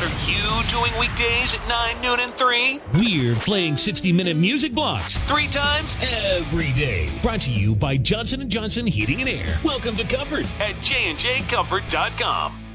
are you doing weekdays at 9, noon, and 3? We're playing 60-minute music blocks 3 times every day. Brought to you by Johnson & Johnson Heating and Air. Welcome to Comfort at jandjcomfort.com.